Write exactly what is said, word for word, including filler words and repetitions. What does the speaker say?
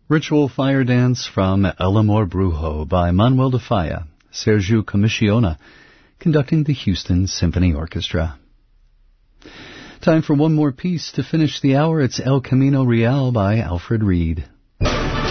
Ritual Fire Dance from El Amor Brujo by Manuel de Falla, Sergio Commissiona, conducting the Houston Symphony Orchestra. Time for one more piece to finish the hour. It's El Camino Real by Alfred Reed.